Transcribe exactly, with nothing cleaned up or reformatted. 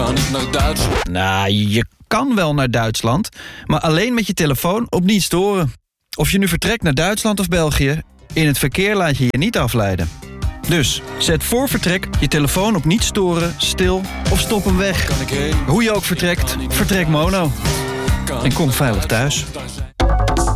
ga niet naar Duitsland. Nou, je kan wel naar Duitsland, maar alleen met je telefoon op niet storen. Of je nu vertrekt naar Duitsland of België, in het verkeer laat je je niet afleiden. Dus zet voor vertrek je telefoon op niet storen, stil of stop hem weg. Hoe je ook vertrekt, vertrek mono. En kom veilig thuis.